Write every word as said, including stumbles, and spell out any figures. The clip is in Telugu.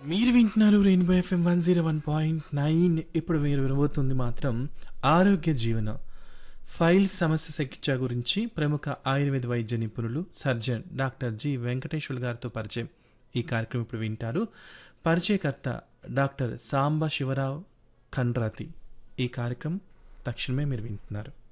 మీరు వింటున్నారు rainbow FM one zero one point nine. ఇప్పుడు మీరు వినబోతుంది మాత్రం ఆరోగ్య జీవన ఫైల్ సమస్య చికిత్స గురించి ప్రముఖ ఆయుర్వేద వైద్య నిపుణులు సర్జన్ డాక్టర్ జి వెంకటేశ్వర్ గారితో పరిచయం. ఈ కార్యక్రమం ఇప్పుడు వింటారు. పరిచయకర్త డాక్టర్ సాంబ శివరావు ఖండ్రాతి. ఈ కార్యక్రమం తక్షణమే మీరు వింటున్నారు.